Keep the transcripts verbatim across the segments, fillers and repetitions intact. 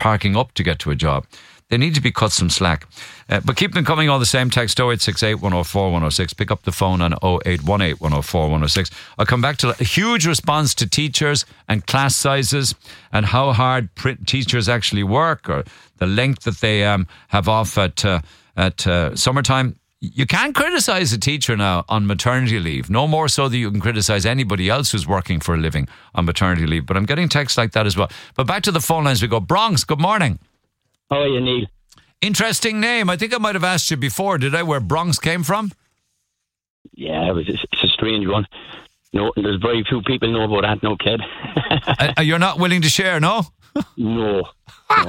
parking up to get to a job. They need to be cut some slack. Uh, but keep them coming all the same. Text oh eight six eight, one oh four, one oh six. Pick up the phone on oh eight one eight, one oh four, one oh six. I'll come back to a huge response to teachers and class sizes and how hard pr- teachers actually work, or the length that they um, have off at, uh, at uh, summertime. You can't criticise a teacher now on maternity leave, no more so that you can criticise anybody else who's working for a living on maternity leave. But I'm getting texts like that as well. But back to the phone lines we go. Bronx, good morning. How are you, Neil? Interesting name. I think I might have asked you before, did I, where Bronx came from? Yeah, it was, it's a strange one. No, there's very few people know about that, no kid. uh, you're not willing to share, no? No. no.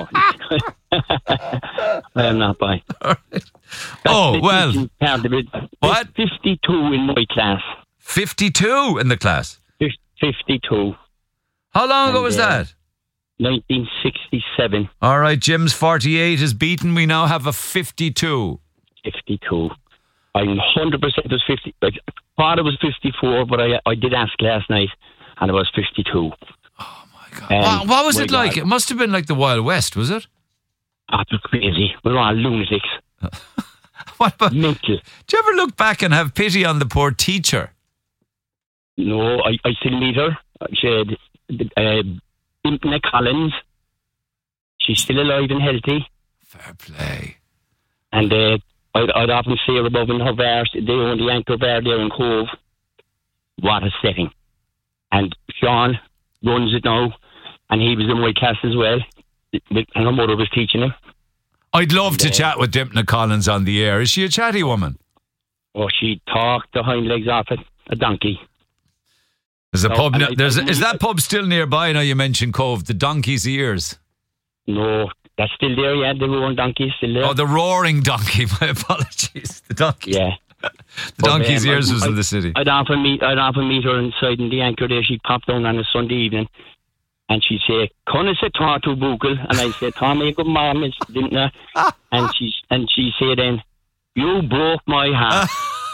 I am not by. Right. Oh, well. What? fifty-two in my class. fifty-two in the class? fifty-two. How long and, ago was uh, that? nineteen sixty-seven. All right, Jim's forty-eight is beaten. We now have a fifty-two. fifty-two. I'm one hundred percent it was fifty. Like, I thought it was fifty-four, but I I did ask last night, and it was fifty-two. Oh, my God. Um, what, what was it God. like? It must have been like the Wild West, was it? Oh, it was crazy. We were all lunatics. What about, Mental. do you ever look back and have pity on the poor teacher? No, I, I still meet her. She had uh, Nick Collins. She's still alive and healthy. Fair play. And uh, I'd, I'd often see her above in her bar. They own the Anchor Bar there in Cove. What a setting. And Sean runs it now. And he was in my class as well. And her mother was teaching him. I'd love and, to uh, chat with Dimpna Collins on the air. Is she a chatty woman? Oh, she talked the hind legs off it. A donkey. There's a No, pub. and No, I- there's a, is that pub still nearby? Now you mentioned Cove, the Donkey's Ears. No, that's still there, yeah. The roaring donkey is still there. Oh, the Roaring Donkey. My apologies. The Donkey. Yeah. The But, Donkey's um, Ears I- was in I- the city. I'd often meet, I'd often meet her inside in the Anchor there. She'd pop down on a Sunday evening, and she'd say, "Can I say talk to Bugle?" And I'd say, "Tommy, good mom, it's Dimpna." And she and she said, "Then you broke my heart."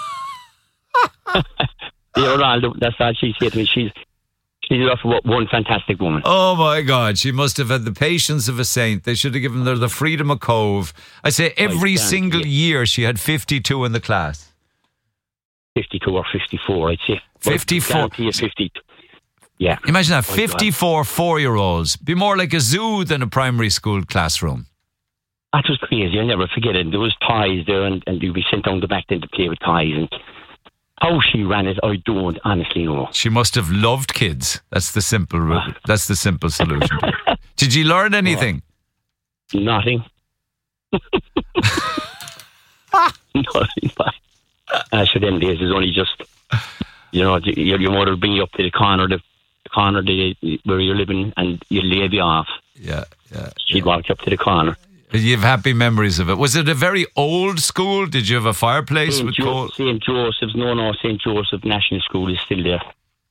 They were all, that's all she said to me. She's she's one fantastic woman. Oh my God, she must have had the patience of a saint. They should have given her the freedom of Cove. I say every I single can't, year she had fifty-two in the class. fifty-two or fifty-four, I'd say. fifty-four. fifty-two. Yeah. Imagine that, Oh, fifty-four four-year-olds. Be more like a zoo than a primary school classroom. That was crazy. I'll never forget it. There was toys there, and, and you'd be sent down the back then to play with toys. And how she ran it, I don't honestly know. She must have loved kids. That's the simple. ru- That's the simple solution. Did you learn anything? Nothing. Nothing. As for them days, it's only just, you know, your, your mother would bring you up to the corner, the corner the, where you're living, and you'd leave you off. Yeah, yeah. She'd walk you up to the corner. You have happy memories of it. Was it a very old school? Did you have a fireplace Saint with Jo- coal? Saint Joseph's, no, no, Saint Joseph National School is still there.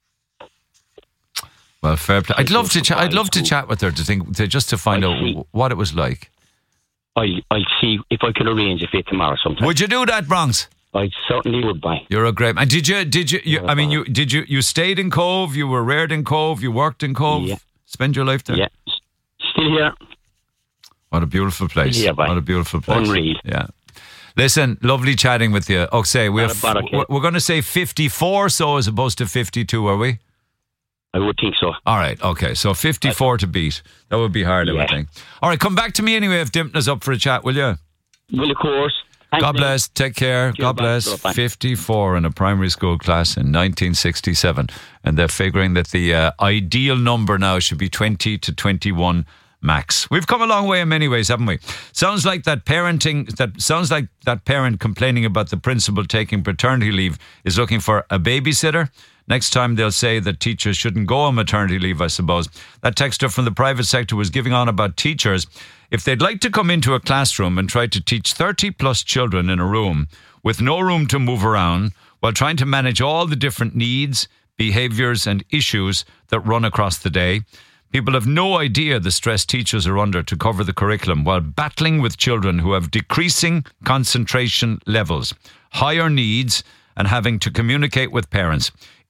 Well, fair play. I'd love to. Ch- I'd love to Cool. chat with her to think, to just to find I out see. w- what it was like. I'll, I'll see if I can arrange it for you tomorrow sometime. Would you do that, Bronx? I certainly would, buy. You're a great man. Did you? Did you? you No I mean, bother. you did you? You stayed in Cove. You were reared in Cove. You worked in Cove. Yeah. Spend your life there. Yeah. Still here. What a beautiful place. Yeah, bye. What a beautiful place. Unreal. Yeah. Listen, lovely chatting with you. Oh, say we're Not a bother, f- kid. we're, we're going to say fifty-four, so as opposed to fifty-two, are we? I would think so. All right, okay. So fifty-four to beat. That would be hard, I would Yeah. think. All right, come back to me anyway if Dimpna's up for a chat, will you? Well, of course. Thanks, God Nick. bless. Take care. God bye. bless. Bye. fifty-four in a primary school class in nineteen sixty-seven. And they're figuring that the uh, ideal number now should be twenty to twenty-one max. We've come a long way in many ways, haven't we? Sounds like that parenting, that sounds like that parent complaining about the principal taking paternity leave is looking for a babysitter. Next time they'll say that teachers shouldn't go on maternity leave, I suppose. That texter from the private sector was giving on about teachers. If they'd like to come into a classroom and try to teach thirty plus children in a room with no room to move around while trying to manage all the different needs, behaviours and issues that run across the day, people have no idea the stress teachers are under to cover the curriculum while battling with children who have decreasing concentration levels, higher needs, and having to communicate with parents.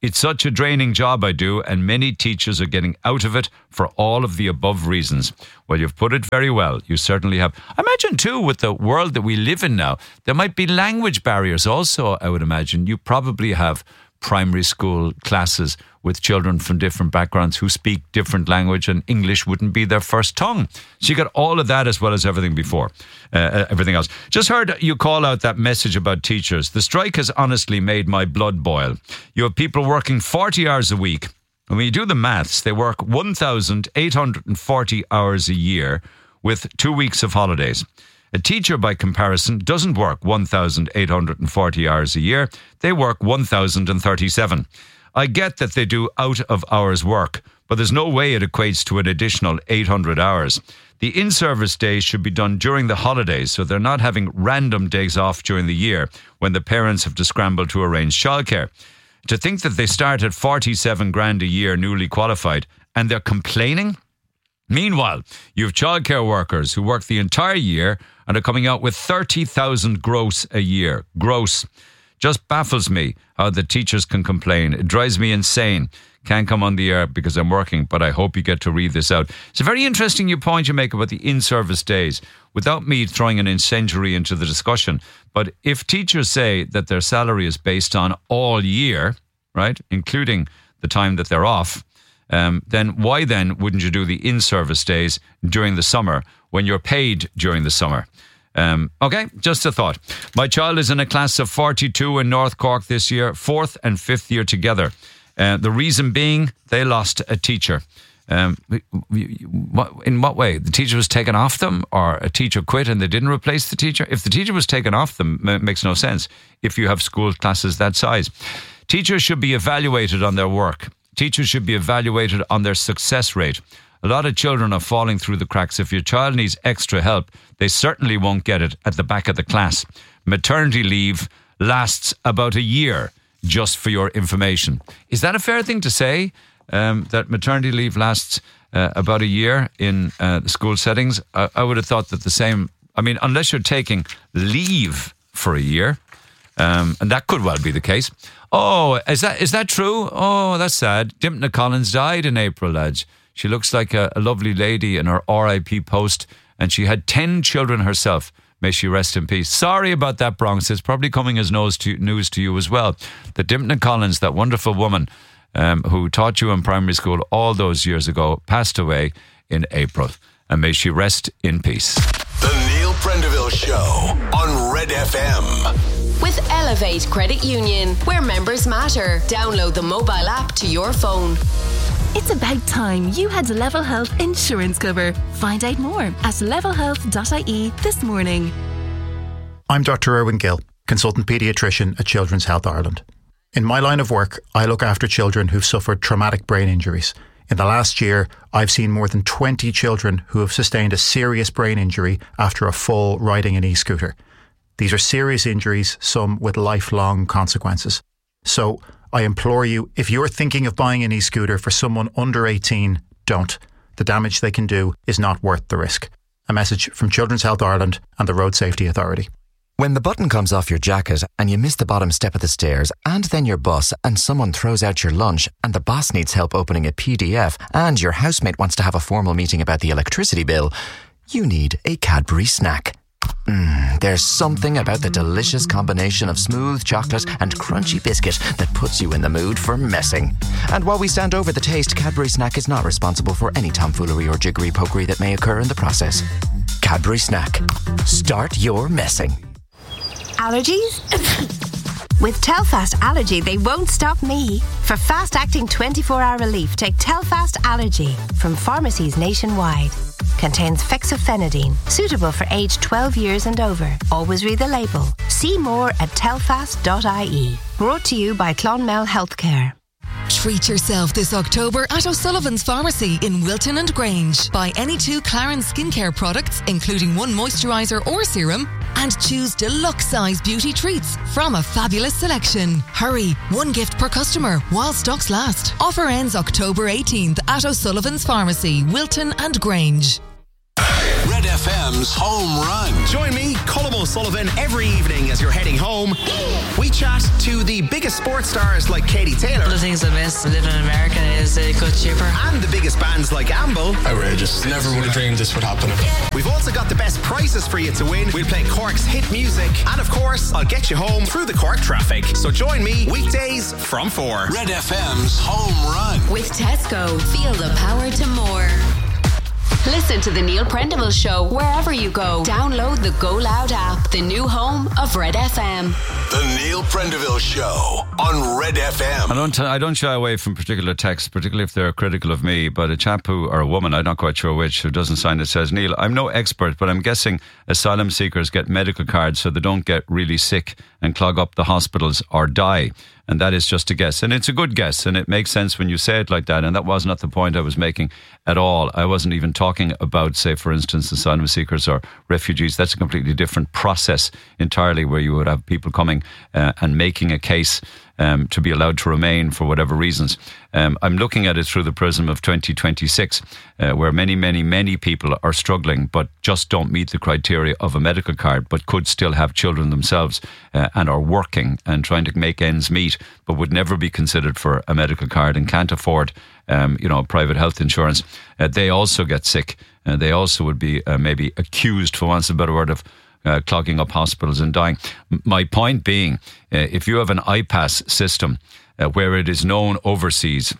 It's such a draining job I do, and many teachers are getting out of it for all of the above reasons. Well, you've put it very well. You certainly have. I imagine, too, with the world that we live in now, there might be language barriers also, I would imagine. You probably have primary school classes with children from different backgrounds who speak different language, and English wouldn't be their first tongue. So you got all of that as well as everything before, uh, everything else. Just heard you call out that message about teachers. The strike has honestly made my blood boil. You have people working forty hours a week. And when you do the maths, they work one thousand eight hundred forty hours a year with two weeks of holidays. A teacher, by comparison, doesn't work one thousand eight hundred forty hours a year. They work one thousand thirty-seven. I get that they do out-of-hours work, but there's no way it equates to an additional eight hundred hours. The in-service days should be done during the holidays, so they're not having random days off during the year when the parents have to scramble to arrange childcare. To think that they start at forty-seven grand a year newly qualified and they're complaining? Meanwhile, you have childcare workers who work the entire year and are coming out with thirty thousand gross a year. Gross. Just baffles me how the teachers can complain. It drives me insane. Can't come on the air because I'm working, but I hope you get to read this out. It's a very interesting you point you make about the in-service days, without me throwing an incendiary into the discussion. But if teachers say that their salary is based on all year, right, including the time that they're off, Um, then why then wouldn't you do the in-service days during the summer when you're paid during the summer? Um, okay, just a thought. My child is in a class of forty-two in North Cork this year, fourth and fifth year together. Uh, the reason being they lost a teacher. Um, in what way? The teacher was taken off them, or a teacher quit and they didn't replace the teacher? If the teacher was taken off them, it makes no sense if you have school classes that size. Teachers should be evaluated on their work. Teachers should be evaluated on their success rate. A lot of children are falling through the cracks. If your child needs extra help, they certainly won't get it at the back of the class. Maternity leave lasts about a year, just for your information. Is that a fair thing to say, um, that maternity leave lasts uh, about a year in uh, the school settings? I, I would have thought that the same, I mean, unless you're taking leave for a year, um, and that could well be the case. Oh, is that is that true? Oh, that's sad. Dimpna Collins died in April, lads. She looks like a, a lovely lady in her R I P post, and she had ten children herself. May she rest in peace. Sorry about that, Bronx. It's probably coming as news to, news to you as well. That Dimpna Collins, that wonderful woman um, who taught you in primary school all those years ago, passed away in April. And may she rest in peace. The Neil Prendeville Show on Red F M. With Elevate Credit Union, where members matter. Download the mobile app to your phone. It's about time you had Level Health insurance cover. Find out more at level health dot I E this morning. I'm Doctor Erwin Gill, consultant paediatrician at Children's Health Ireland. In my line of work, I look after children who've suffered traumatic brain injuries. In the last year, I've seen more than twenty children who have sustained a serious brain injury after a fall riding an e-scooter. These are serious injuries, some with lifelong consequences. So, I implore you, if you're thinking of buying an e-scooter for someone under eighteen, don't. The damage they can do is not worth the risk. A message from Children's Health Ireland and the Road Safety Authority. When the button comes off your jacket and you miss the bottom step of the stairs and then your bus and someone throws out your lunch and the boss needs help opening a P D F and your housemate wants to have a formal meeting about the electricity bill, you need a Cadbury snack. Mm, there's something about the delicious combination of smooth chocolate and crunchy biscuit that puts you in the mood for messing. And while we stand over the taste, Cadbury Snack is not responsible for any tomfoolery or jiggery-pokery that may occur in the process. Cadbury Snack. Start your messing. Allergies? With Telfast Allergy, they won't stop me. For fast-acting twenty-four hour relief, take Telfast Allergy from pharmacies nationwide. Contains fexofenadine, suitable for age twelve years and over. Always read the label. See more at telfast dot I E. Brought to you by Clonmel Healthcare. Treat yourself this October at O'Sullivan's Pharmacy in Wilton and Grange. Buy any two Clarins skincare products, including one moisturiser or serum, and choose deluxe size beauty treats from a fabulous selection. Hurry, one gift per customer while stocks last. Offer ends October eighteenth at O'Sullivan's Pharmacy, Wilton and Grange. Red F M. M's Home Run. Join me, Colm O'Sullivan, every evening as you're heading home. We chat to the biggest sports stars like Katie Taylor. One of the things I miss living in America is it got cheaper. And the biggest bands like Amble. Outrageous. Never would have dreamed this would happen. We've also got the best prizes for you to win. We'll play Cork's hit music. And of course, I'll get you home through the Cork traffic. So join me weekdays from four. Red F M's Home Run. With Tesco, feel the power to more. Listen to the Neil Prendeville Show wherever you go. Download the Go Loud app, the new home of Red F M. The Neil Prendeville Show on Red F M. I don't, I don't shy away from particular texts, particularly if they're critical of me, but a chap who, or a woman, I'm not quite sure which, who doesn't sign it says, Neil, I'm no expert, but I'm guessing asylum seekers get medical cards so they don't get really sick and clog up the hospitals or die. And that is just a guess. And it's a good guess. And it makes sense when you say it like that. And that was not the point I was making at all. I wasn't even talking about, say, for instance, asylum seekers or refugees. That's a completely different process entirely, where you would have people coming uh, and making a case um, to be allowed to remain for whatever reasons. Um, I'm looking at it through the prism of twenty twenty-six, uh, where many, many, many people are struggling but just don't meet the criteria of a medical card, but could still have children themselves uh, and are working and trying to make ends meet, but would never be considered for a medical card and can't afford um, you know, private health insurance. Uh, they also get sick. Uh, they also would be uh, maybe accused, for once a better word, of Uh, clogging up hospitals and dying. My point being, uh, if you have an I PASS system uh, where it is known overseas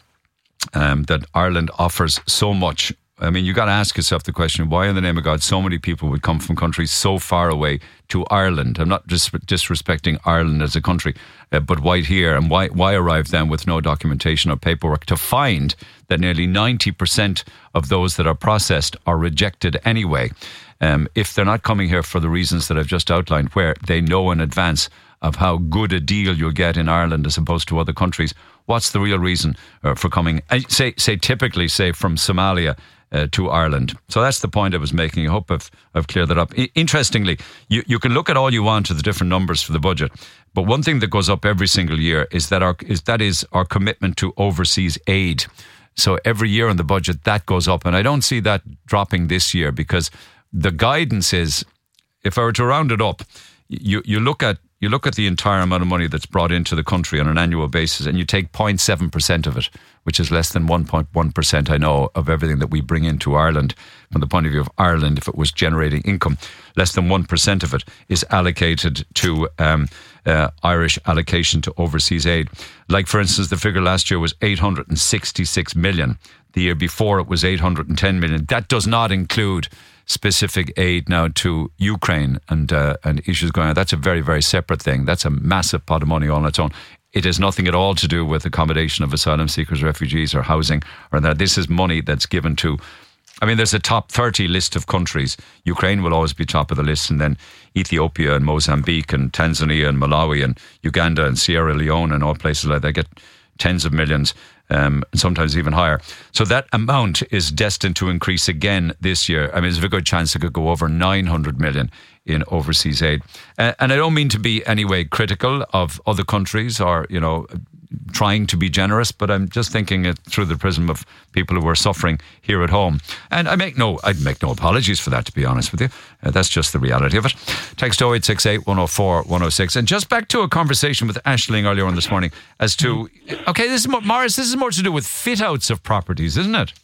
um, that Ireland offers so much, I mean, you got to ask yourself the question, why in the name of God so many people would come from countries so far away to Ireland? I'm not dis- disrespecting Ireland as a country, uh, but why here, and why, why arrive then with no documentation or paperwork to find that nearly ninety percent of those that are processed are rejected anyway? Um, if they're not coming here for the reasons that I've just outlined, where they know in advance of how good a deal you'll get in Ireland as opposed to other countries, what's the real reason uh, for coming, uh, say, say typically, say, from Somalia uh, to Ireland? So that's the point I was making. I hope I've, I've cleared that up. I- interestingly, you, you can look at all you want to the different numbers for the budget, but one thing that goes up every single year is that our is that is our commitment to overseas aid. So every year in the budget, that goes up, and I don't see that dropping this year, because the guidance is, if I were to round it up, you, you look at you look at the entire amount of money that's brought into the country on an annual basis, and you take zero point seven percent of it, which is less than one point one percent, I know, of everything that we bring into Ireland. From the point of view of Ireland, if it was generating income, less than one percent of it is allocated to um, uh, Irish allocation to overseas aid. Like, for instance, the figure last year was eight hundred sixty-six million. The year before it was eight hundred ten million. That does not include specific aid now to Ukraine and uh, and issues going on. That's a very, very separate thing. That's a massive pot of money on its own. It has nothing at all to do with accommodation of asylum seekers, refugees, or housing, or that. This is money that's given to, I mean, there's a top thirty list of countries. Ukraine will always be top of the list, and then Ethiopia and Mozambique and Tanzania and Malawi and Uganda and Sierra Leone and all places like that get tens of millions, um, and sometimes even higher. So that amount is destined to increase again this year. I mean, there's a very good chance it could go over nine hundred million in overseas aid. Uh, and I don't mean to be anyway critical of other countries or, you know, trying to be generous, but I'm just thinking it through the prism of people who are suffering here at home. And I make no, I'd make no apologies for that, to be honest with you. Uh, that's just the reality of it. Text oh eight six eight, one oh four, one oh six. And just back to a conversation with Aisling earlier on this morning as to, okay, this is more, Morris, this is more to do with fit outs of properties, isn't it?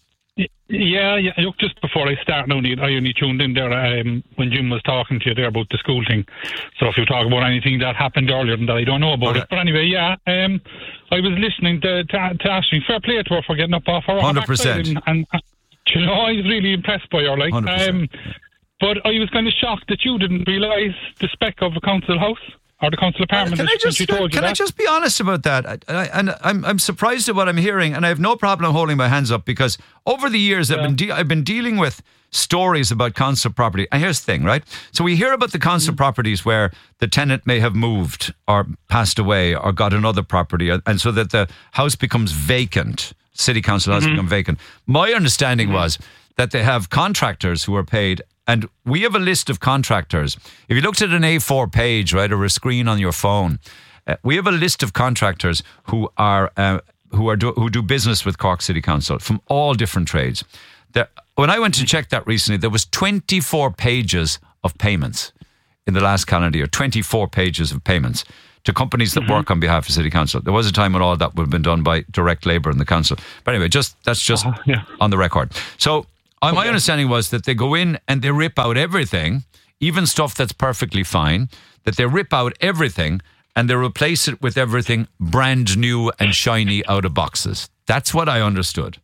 Yeah, yeah. Look, just before I start now, I only tuned in there um, when Jim was talking to you there about the school thing. So if you talk about anything that happened earlier that I don't know about okay. it. But anyway, yeah, um, I was listening to, to, to Aisling. Fair play to her for getting up off her. one hundred percent. And, and, and you know, I was really impressed by her. Like, one hundred percent. Um, but I was kind of shocked that you didn't realise the spec of a council house. Or the council apartment. Can, I just, told can I just be honest about that? I, I, and I'm I'm surprised at what I'm hearing, and I have no problem holding my hands up, because over the years yeah. I've been de- I've been dealing with stories about council property. And here's the thing, right? So we hear about the council mm. properties where the tenant may have moved or passed away or got another property, and so that the house becomes vacant. City council house mm-hmm. become vacant. My understanding mm-hmm. was that they have contractors who are paid. And we have a list of contractors. If you looked at an A four page, right, or a screen on your phone, uh, we have a list of contractors who are uh, who are do, who do business with Cork City Council from all different trades. They're, when I went to check that recently, there was twenty-four pages of payments in the last calendar year. twenty-four pages of payments to companies that mm-hmm. work on behalf of City Council. There was a time when all that would have been done by direct labour in the council. But anyway, just that's just uh-huh, yeah. on the record. So uh, my okay. understanding was that they go in and they rip out everything, even stuff that's perfectly fine, that they rip out everything and they replace it with everything brand new and shiny out of boxes. That's what I understood.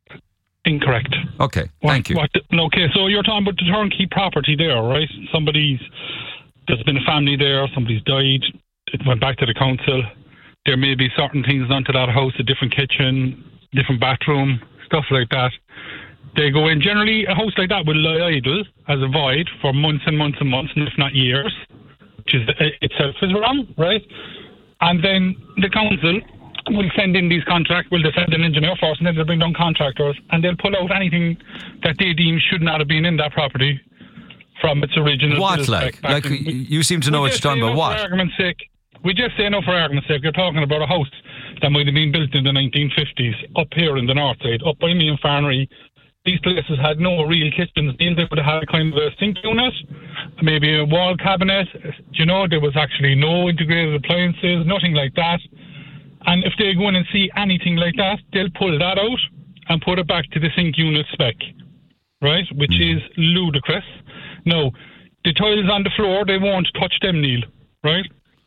Incorrect. Okay, thank what, you. What, okay, so you're talking about the turnkey property there, right? Somebody's, there's been a family there, somebody's died, it went back to the council. There may be certain things done to that house, a different kitchen, different bathroom, stuff like that. They go in, generally a house like that will lie idle as a void for months and months and months, and if not years, which is itself is wrong, right? And then the council will send in these contracts, will they send an engineer first, and then they'll bring down contractors, and they'll pull out anything that they deem should not have been in that property from its original. What, like? Like, in, you seem to know what you're talking about. What? For argument's sake, we just say no for argument's sake. You're talking about a house that might have been built in the nineteen fifties, up here in the north side, up by me in Farnery. These places had no real kitchens. They would have had kind of a sink unit, maybe a wall cabinet. You know, there was actually no integrated appliances, nothing like that. And if they go in and see anything like that, they'll pull that out and put it back to the sink unit spec, right? Which mm. is ludicrous. No, the tiles on the floor, they won't touch them, Neil, right?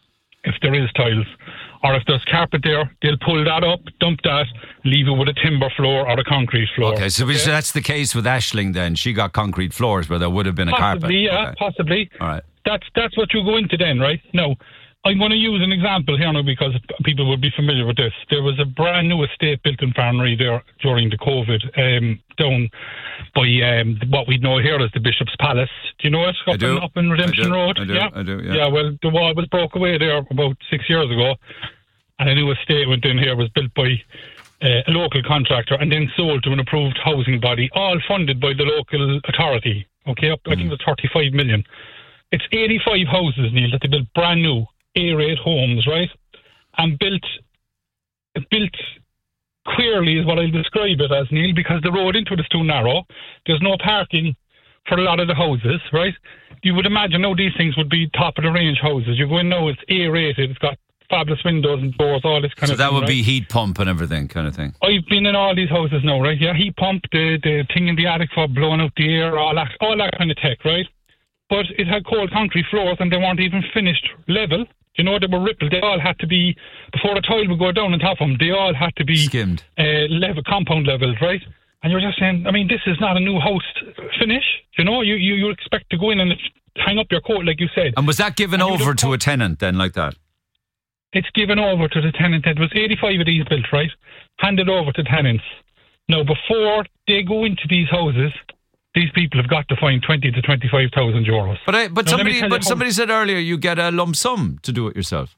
If there is tiles. Or if there's carpet there, they'll pull that up, dump that, leave it with a timber floor or a concrete floor. Okay, so, okay? so that's the case with Aisling then. She got concrete floors where there would have been a possibly, carpet. Yeah, okay. possibly. All right. That's, that's what you go into then, right? Now, I'm going to use an example here now because people will be familiar with this. There was a brand new estate built in Farnery there during the COVID, um, down by um, what we know here as the Bishop's Palace. Do you know it? Up, I do. In, up in Redemption I do. Road? I do. Yeah? I do, yeah. Yeah, well, the wall was broke away there about six years ago, and a new estate went in here, was built by uh, a local contractor and then sold to an approved housing body, all funded by the local authority. Okay, up, mm. I think it was thirty-five million. It's eighty-five houses, Neil, that they built brand new. A-rate homes, right? And built built queerly is what I'll describe it as, Neil, because the road into it is too narrow. There's no parking for a lot of the houses, right? You would imagine now these things would be top of the range houses. You go in now, it's A-rated, it's got fabulous windows and doors, all this kind so of thing. So that would right? be heat pump and everything kind of thing. I've been in all these houses now, right? Yeah, heat pump, the, the thing in the attic for blowing out the air, all that, all that kind of tech, right? But it had cold concrete floors and they weren't even finished level. You know, they were rippled. They all had to be, before the tile would go down on top of them, they all had to be skimmed, uh, level, compound levels, right? And you're just saying, I mean, this is not a new house finish. You know, you, you, you expect to go in and hang up your coat, like you said. And was that given and over to a tenant then, like that? It's given over to the tenant. It was eighty-five of these built, right? Handed over to tenants. Now, before they go into these houses, these people have got to find twenty to twenty-five thousand euros. But I, but now, somebody but somebody said earlier you get a lump sum to do it yourself.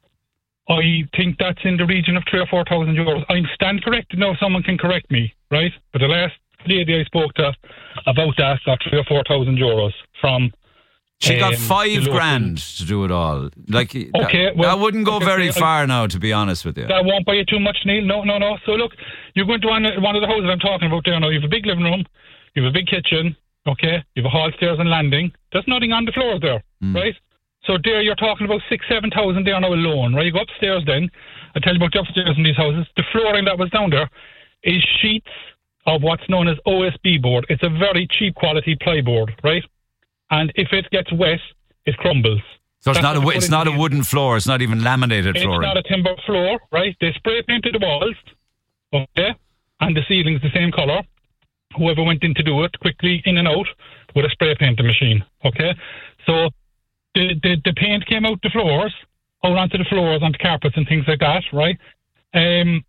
I think that's in the region of three or four thousand euros. I'm stand corrected now. Someone can correct me, right? But the last lady I spoke to about that got three or four thousand euros from. She got um, five grand to do it all. Like okay, that, well, that wouldn't go okay, very I, far now, to be honest with you. That won't buy you too much, Neil. No, no, no. So look, you're going to one, one of the houses I'm talking about there now. You have a big living room, you have a big kitchen. Okay, you have a hall, stairs and landing. There's nothing on the floors there, mm. right? So there you're talking about six, seven thousand there now alone, right? You go upstairs then. I tell you about the upstairs in these houses. The flooring that was down there is sheets of what's known as O S B board. It's a very cheap quality plyboard, right? And if it gets wet, it crumbles. So it's That's not a it's not a wooden floor. It's not even laminated it's flooring. It's not a timber floor, right? They spray painted the walls, okay, and the ceiling's the same colour. Whoever went in to do it quickly in and out with a spray painting machine. Okay, so the, the the paint came out the floors, out onto the floors, onto carpets and things like that, right? Um,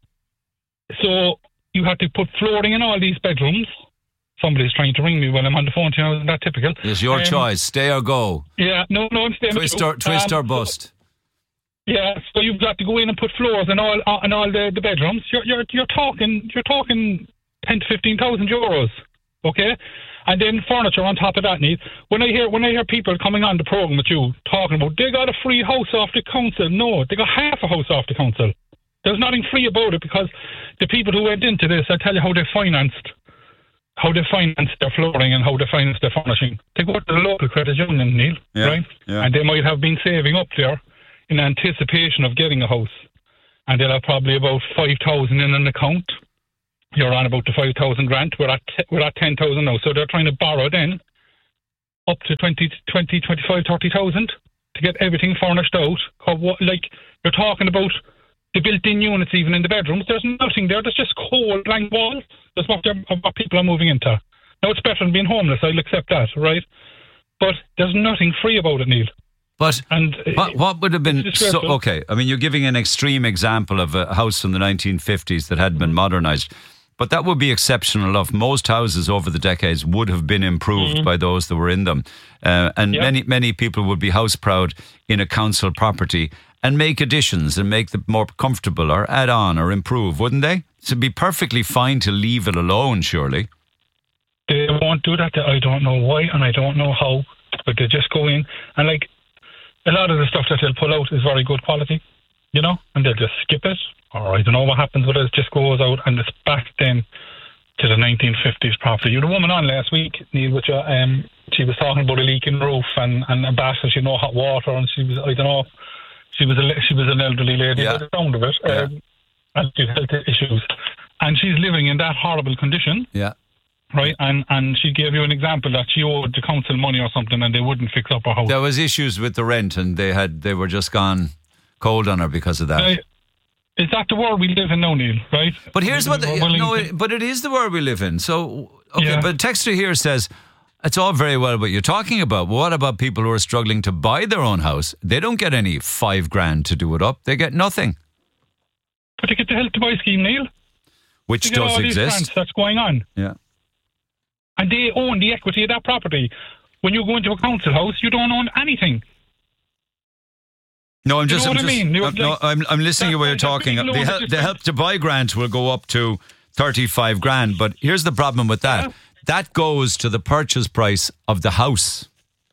so you had to put flooring in all these bedrooms. Somebody's trying to ring me when I'm on the phone. You know, isn't that typical? It's your um, choice. Stay or go. Yeah, no, no, I'm staying. Twist or twist um, or bust. Yeah, so you've got to go in and put floors in all in all the, the bedrooms. You're you're you're talking you're talking. ten to fifteen thousand euros, okay, and then furniture on top of that. Need when I hear when I hear people coming on the program with you talking about they got a free house off the council. No, they got half a house off the council. There's nothing free about it because the people who went into this, I tell you how they financed how they finance their flooring and how they finance their furnishing. They go to the local credit union, Neil, Yeah, right? yeah. And they might have been saving up there in anticipation of getting a house. And they'll have probably about five thousand in an account. You're on about the five thousand grant. We're at, t- we're at ten thousand now. So they're trying to borrow then up to twenty, twenty, twenty-five, thirty thousand to get everything furnished out. Or what, like, you're talking about the built-in units even in the bedrooms. There's nothing there. There's just cold, blank walls. That's what, they're- what people are moving into. Now, it's better than being homeless. I'll accept that, right? But there's nothing free about it, Neil. But and what, what would have been so, disgraceful. okay? I mean, you're giving an extreme example of a house from the nineteen fifties that had been modernised, but that would be exceptional enough. Most houses over the decades would have been improved Mm-hmm. by those that were in them, uh, and Yep. many many people would be house proud in a council property and make additions and make them more comfortable or add on or improve, wouldn't they? So it'd be perfectly fine to leave it alone, surely. They won't do that. I don't know why and I don't know how, but they just go in and, like, a lot of the stuff that they'll pull out is very good quality, you know, and they'll just skip it, or I don't know what happens with it. It just goes out and it's back then to the nineteen fifties property. You had a woman on last week, Neil, which uh, um, she was talking about a leaking roof and, and a bath, and she know hot water, and she was, I don't know, she was a, she was an elderly lady Yeah. by the sound of it, Yeah. um, and she had health issues, and she's living in that horrible condition. Yeah. Right, and and she gave you an example that she owed the council money or something, and they wouldn't fix up her house. There was issues with the rent, and they had they were just gone cold on her because of that. Uh, is that the world we live in now, Neil? Right? But here's what, the, We're willing no, to- it, but it is the world we live in. So, okay, Yeah. but Texter here says, it's all very well what you're talking about. What about people who are struggling to buy their own house? They don't get any five grand to do it up. They get nothing. But they get the Help to Buy scheme, Neil. Which They get does all these grants exist. that's going on. Yeah. And they own the equity of that property. When you go into a council house, you don't own anything. No, I'm You just, know I'm, what I just mean? You're I'm, no, like- I'm, I'm listening to what you're That's why talking. the big The, loans hel- are the help to buy grant will go up to thirty-five grand. But here's the problem with that. That goes to the purchase price of the house.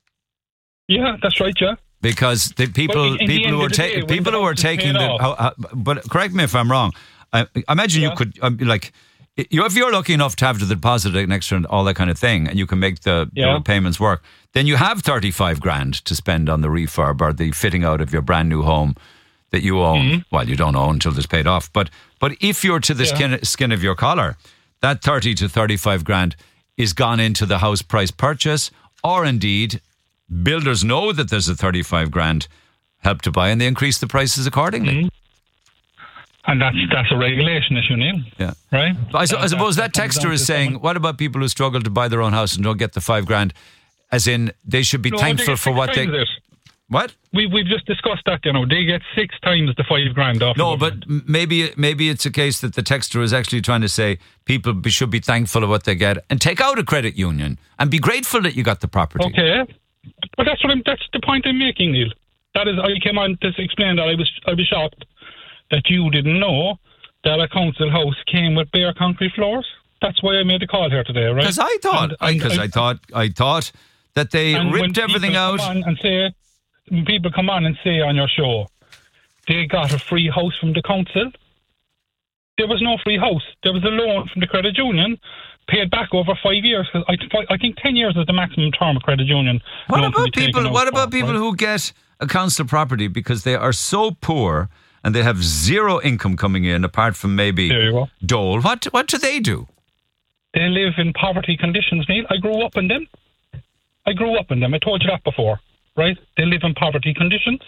Yeah, that's right, yeah. Because the people, in the people end who of are the ta- day, when people the who are house is taking paid the, off- how, how, but correct me if I'm wrong. I, I imagine you Yeah. could, um, like, you, if you're lucky enough to have the deposit an extra and all that kind of thing, and you can make the, Yeah. the payments work, then you have thirty-five grand to spend on the refurb or the fitting out of your brand new home that you own. Mm-hmm. Well, you don't own until it's paid off. But but if you're to the Yeah. skin, skin of your collar, that thirty to thirty-five grand is gone into the house price purchase, or indeed, builders know that there's a thirty-five grand help to buy and they increase the prices accordingly. Mm-hmm. And that's that's a regulation issue, Neil. Yeah. Right? I, su- I suppose that comes texter down is to saying, someone- what about people who struggle to buy their own house and don't get the five grand? As in, they should be No, they thankful get for six what they. times it. What? We, we've just discussed that, you know. They get six times the five grand off. No, the but m- maybe maybe it's a case that the texter is actually trying to say people be, should be thankful of what they get and take out a credit union and be grateful that you got the property. Okay, but that's what I'm. That's the point I'm making, Neil. That is, I came on to explain that I was I was shocked that you didn't know that a council house came with bare concrete floors. That's why I made the call here today, right? Because I thought, And- because and I, thought, I thought that they and when ripped everything people out. come on and say, when people come on and say on your show, they got a free house from the council. There was no free house. There was a loan from the credit union, paid back over five years. 'Cause I, I think ten years is the maximum term of credit union. What loan can about be taken people? out What for, about people right? who get a council property because they are so poor and they have zero income coming in apart from maybe There you go. dole? What what do they do? They live in poverty conditions, Neil. I grew up in them. I grew up in them. I told you that before, right? They live in poverty conditions.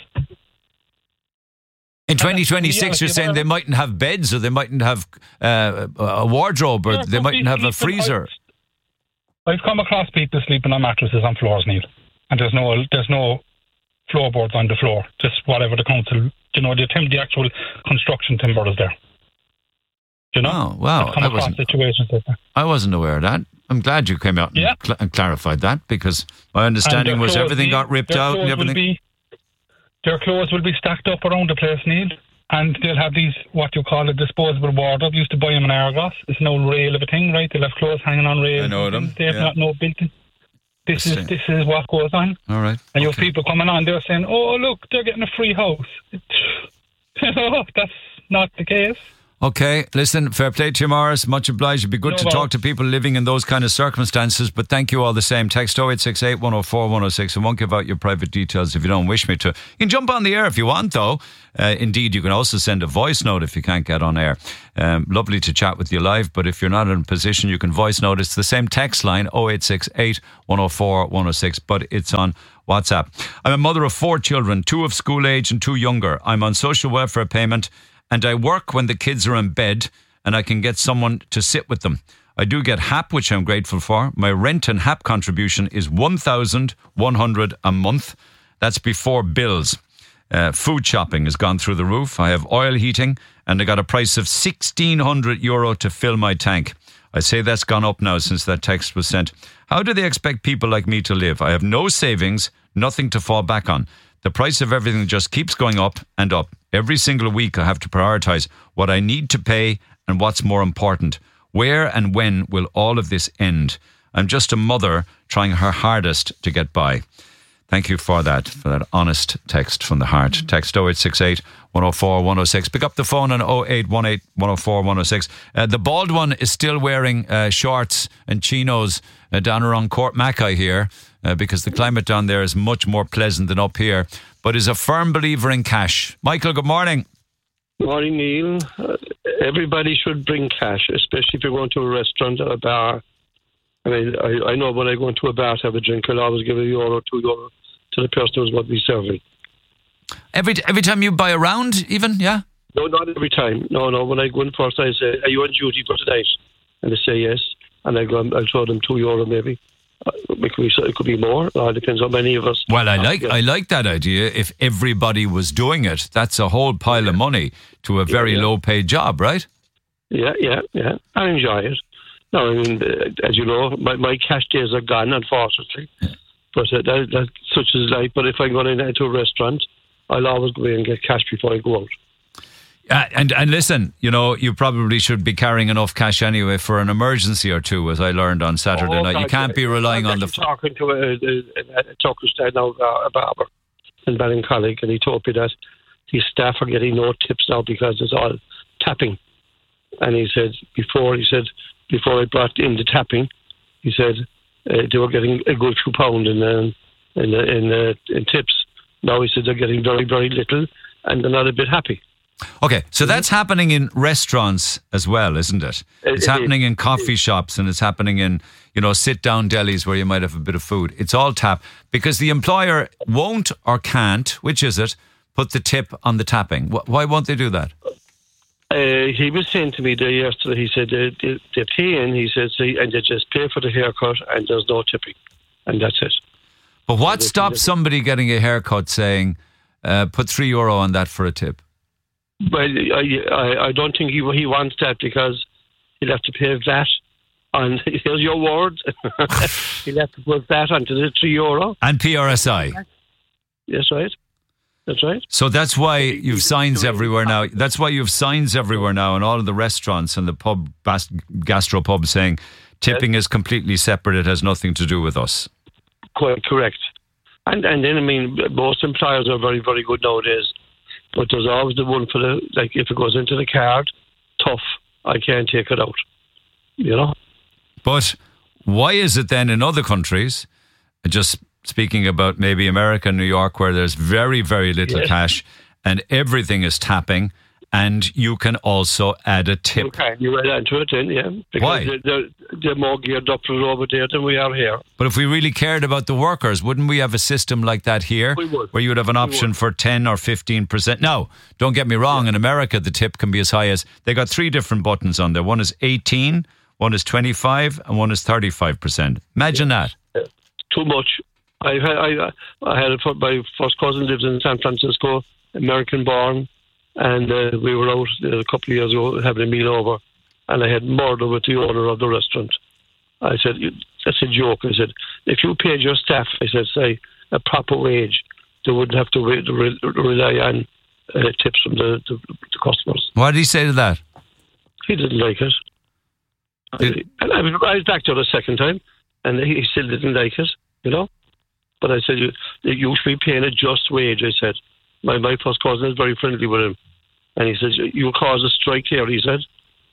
In twenty twenty-six, yeah, you're saying yeah. they mightn't have beds, or they mightn't have uh, a wardrobe, or Yeah, they but mightn't have a sleeping- freezer. I've come across people sleeping on mattresses on floors, Neil, and there's no there's no floorboards on the floor. Just whatever the council, you know, the tim- the actual construction timber is there. You know? Oh, wow. I've come I across wasn't, situations like that. I wasn't aware of that. I'm glad you came out and, Yeah. cl- and clarified that, because my understanding And their was clothes, everything Neil, got ripped their out and clothes will everything. Be, their clothes will be stacked up around the place, Neil, and they'll have these, what you call a disposable wardrobe. Used to buy them in Argos. It's an old rail of a thing, right? They'll have clothes hanging on rails. I know and them, things. They have yeah. not no built-in. This is this is what goes on. All right. And you have people coming on, they're saying, oh, look, they're getting a free house. No, that's not the case. Okay, listen, fair play to you, Morris. Much obliged. It'd be good No to problem. talk to people living in those kind of circumstances, but thank you all the same. Text oh eight six eight, one oh four, one oh six. I won't give out your private details if you don't wish me to. You can jump on the air if you want, though. Uh, indeed, you can also send a voice note if you can't get on air. Um, lovely to chat with you live, but if you're not in a position, you can voice note. It's the same text line, oh eight six eight, one oh four, one oh six, but it's on WhatsApp. I'm a mother of four children, two of school age and two younger. I'm on social welfare payment, and I work when the kids are in bed, and I can get someone to sit with them. I do get H A P, which I'm grateful for. My rent and H A P contribution is one thousand one hundred a month. That's before bills. Uh, food shopping has gone through the roof. I have oil heating, and I got a price of sixteen hundred euro to fill my tank. I say that's gone up now since that text was sent. How do they expect people like me to live? I have no savings, nothing to fall back on. The price of everything just keeps going up and up. Every single week I have to prioritise what I need to pay and what's more important. Where and when will all of this end? I'm just a mother trying her hardest to get by. Thank you for that, for that honest text from the heart. Text oh eight six eight, one oh four, one oh six. Pick up the phone on oh eight one eight, one oh four, one oh six. Uh, the bald one is still wearing uh, shorts and chinos uh, down around Court Mackay here uh, because the climate down there is much more pleasant than up here, but is a firm believer in cash. Michael, good morning. Morning, Neil. Uh, everybody should bring cash, especially if you're going to a restaurant or a bar. I mean, I, I know when I go into a bar to have a drink, I'll always give a euro, two euro to the person who's going to be serving. Every every time you buy a round, even, yeah? No, not every time. No, no. When I go in first, I say, "Are you on duty for tonight?" And they say yes, and I go, I'll throw them two euro maybe. Uh, it, could be, it could be more. Uh, it depends on many of us. Well, I like I like that idea. If everybody was doing it, that's a whole pile of money to a very yeah, yeah. low-paid job, right? Yeah, yeah, yeah. I enjoy it. No, I mean, uh, as you know, my, my cash days are gone, unfortunately. Yeah. But uh, that, that such is life. But if I'm going into a restaurant, I'll always go in and get cash before I go out. Uh, and and listen, you know, you probably should be carrying enough cash anyway for an emergency or two, as I learned on Saturday oh, night. You can't be relying on the... I'm talking to a, a, a talking to now, a barber in Ballincollig, and he told me that his staff are getting no tips now because it's all tapping. And he said, before, he said, before I brought in the tapping, he said uh, they were getting a good few pound in, uh, in, uh, in, uh, in tips. Now he said they're getting very, very little, and they're not a bit happy. Okay, so that's happening in restaurants as well, isn't it? It's it, happening it, in coffee it, shops, and it's happening in, you know, sit-down delis where you might have a bit of food. It's all tap because the employer won't or can't, which is it, put the tip on the tapping. Why won't they do that? Uh, he was saying to me there yesterday, he said they, they, they pay in, he said, see, and they just pay for the haircut and there's no tipping. And that's it. But what so stops somebody getting a haircut saying, uh, put three euro on that for a tip? Well, I, I, I don't think he he wants that because he'll have to pay V A T on, here's your word, he'll have to put V A T onto the three euro. And P R S I. Yes, right. That's right. So that's why you've signs everywhere now. That's why you've signs everywhere now in all of the restaurants and the pub, gastro pubs saying tipping yes. is completely separate. It has nothing to do with us. Quite correct. And and then, I mean, most employers are very, very good nowadays. But there's always the one for the, like, if it goes into the card, tough, I can't take it out. You know? But why is it then in other countries, just speaking about maybe America, New York, where there's very, very little yes. cash and everything is tapping, and you can also add a tip? You can, you add onto it then, yeah. Because why? They're, they're, they're more geared up for it over there than we are here. But if we really cared about the workers, wouldn't we have a system like that here? We would. Where you would have an option for ten or fifteen percent? Now, don't get me wrong, yeah. in America the tip can be as high as, they got three different buttons on there. One is eighteen, one is twenty-five, and one is thirty-five percent. Imagine yeah. that. Yeah. Too much. I had, I, I had a, my first cousin lives in San Francisco, American born, and uh, we were out uh, a couple of years ago having a meal over, and I had murder with the owner of the restaurant. I said, that's a joke. I said, if you paid your staff, I said, say, a proper wage, they wouldn't have to re- re- rely on uh, tips from the, the, the customers. What did he say to that? He didn't like it. Did- I, and I was, I was back there the second time, and he still didn't like it, you know. But I said, you, you should be paying a just wage, I said. My, my first cousin is very friendly with him. And he says, "You caused a strike here," he said.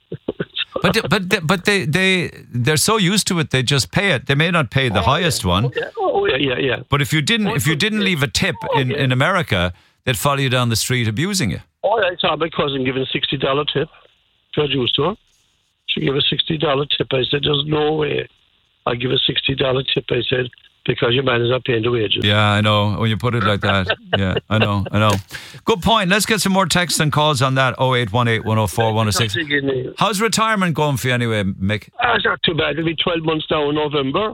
But they, but they, but they they they're so used to it, they just pay it. They may not pay the oh, highest yeah. one. Oh yeah, oh, yeah, yeah, yeah. But if you didn't if you didn't leave a tip oh, in, yeah. in America, they'd follow you down the street abusing you. Oh, I saw my cousin giving a sixty dollar tip to a juice store. She gave a sixty dollar tip. I said, "There's no way I give a sixty dollar tip." I said, "Because your man is not paying the wages." Yeah, I know. When you put it like that. Yeah, I know, I know. Good point. Let's get some more texts and calls on that. oh eight one eight, one oh four, one oh six. How's retirement going for you anyway, Mick? Uh, it's not too bad. It'll be twelve months now in November.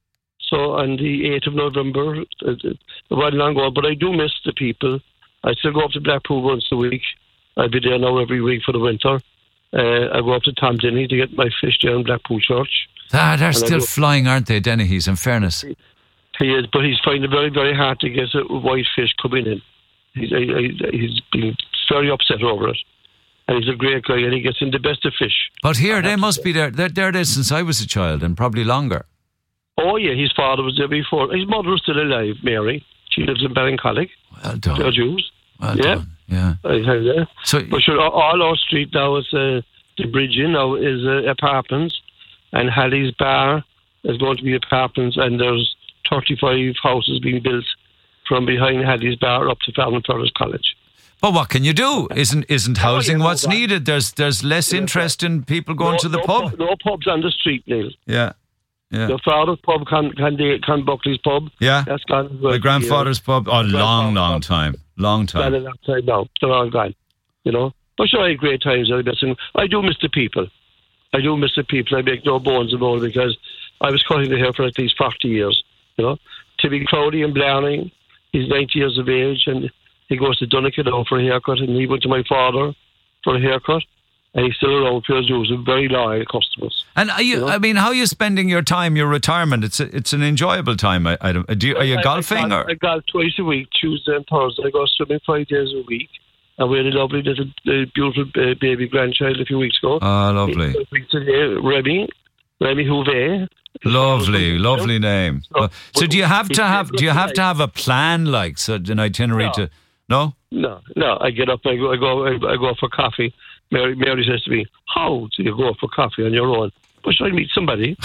So on the eighth of November, uh, a while long ago. But I do miss the people. I still go up to Blackpool once a week. I'll be there now every week for the winter. Uh, I go up to Tom Denny to get my fish there in Blackpool Church. Ah, they're still flying, aren't they, Dennehy's, in fairness? He is, but he's finding it very, very hard to get a white fish coming in. He's, he's been very upset over it. And he's a great guy, and he gets in the best of fish. But here, they must be there. They're, they're there since I was a child, and probably longer. Oh, yeah, his father was there before. His mother is still alive, Mary. She lives in Ballincollig. Well done. They're Jews. Well yeah. done. Yeah. I heard that. So, but sure, all our street now is, uh, the bridge in now is uh, apartments, and Halley's Bar is going to be apartments, and there's thirty-five houses being built from behind Halley's Bar up to Falmouth Parish College. But what can you do? Isn't isn't housing oh, yeah, what's no, needed? There's there's less yeah, interest in people going no, to the no pub. Pub, no pubs on the street, Neil. Yeah. Yeah. Your father's pub, can can, they, can Buckley's pub. Yeah. That's gone. My grandfather's pub. Oh, long, long time. Long time. A long time now. They're all gone. You know? But sure, I had great times. I miss them. I do miss the people. I do miss the people. I make no bones about it because I was cutting the hair for at least forty years. You know? Timmy Crowley in Blarney, he's ninety years of age, and he goes to Dunnagh now for a haircut, and he went to my father for a haircut. And he's still around for his very loyal customers. And are you, you know? I mean, how are you spending your time, your retirement? It's a, it's an enjoyable time. I, I don't, do you, are you I, golfing? I, or? I golf twice a week, Tuesday and Thursday. I go swimming five days a week. And we had a lovely little uh, beautiful uh, baby grandchild a few weeks ago. Oh, lovely. Today, Remy, Remy Houvet. Lovely, lovely name. So, so do you have to have, do you have to have a plan, like, so an itinerary no. to, no? No, no. I get up, I go, I go, I go for coffee. Mary, Mary says to me, "How do you go for coffee on your own?" But should I meet somebody?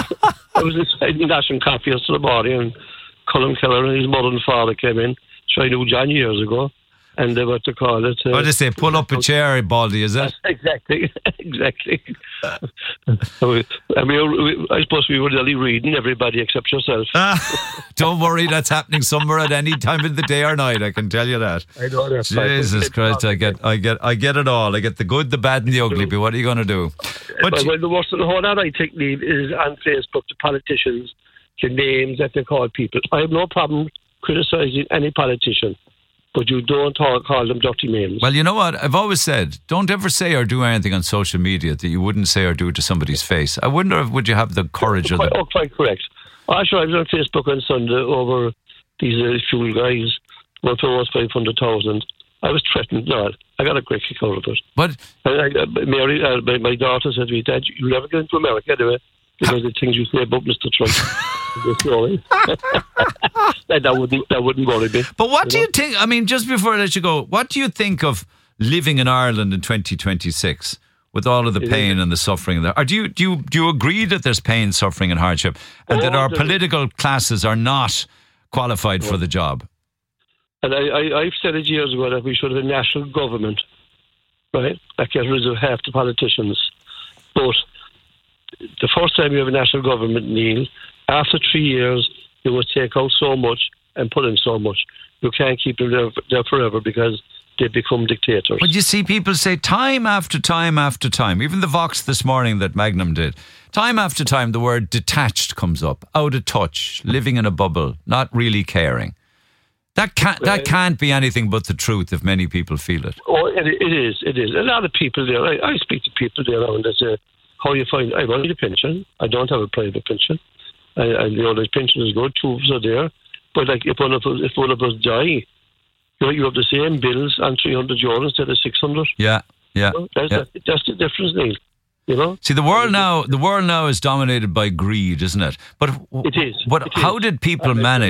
I was inside National Coffee yesterday morning, and Colin Keller and his mother and father came in. So I knew John years ago, and they were to call it. Uh, what do they say? Pull up a chair, Baldy, is it? Exactly, exactly. I mean, I suppose we were really reading everybody except yourself. Ah, don't worry, that's happening somewhere at any time of the day or night. I can tell you that. I know that. Jesus Christ, I get, I get, I get it all. I get the good, the bad, and the ugly. But what are you going to do? But well, well, the worst of the whole lot, I think, Neil, is on Facebook, the politicians, the names that they call people. I have no problem criticising any politician, but you don't call, call them dirty names. Well, you know what? I've always said, don't ever say or do anything on social media that you wouldn't say or do to somebody's face. I wonder if would you have the courage or the... Oh, quite correct. Actually, I was on Facebook on Sunday over these uh, fuel guys, worth almost five hundred thousand. I was threatened. No, I got a great kick out of it. But I, I, Mary, uh, my, my daughter said to me, "Dad, you'll never get into America anyway, because the things you say about Mister Trump." that, that wouldn't that wouldn't worry me. But what you do know? you think? I mean, just before I let you go, what do you think of living in Ireland in twenty twenty-six with all of the pain and the suffering there? Or do you do you do you agree that there's pain, suffering, and hardship, and oh, that our political classes are not qualified oh. for the job? And I, I, I've said it years ago that we should have a national government, right? That gets rid of half the politicians. But the first time you have a national government, Neil, after three years, you will take out so much and put in so much. You can't keep them there, there forever because they become dictators. But you see, people say time after time after time, even the Vox this morning that Magnum did, time after time the word detached comes up, out of touch, living in a bubble, not really caring. That can't, that can't be anything but the truth if many people feel it. Oh, it, it is, it is. A lot of people there, I, I speak to people there and they say, how you find, I want a pension, I don't have a private pension. I, I you know, the pension is good, two of us are there. But like if one of us, if one of us die, you know, you have the same bills on three hundred euros instead of six hundred. Yeah, yeah. You know, that's, yeah. The, that's the difference, Neil. You know? See, the world now, the world now is dominated by greed, isn't it? But it is. But it how is. did people manage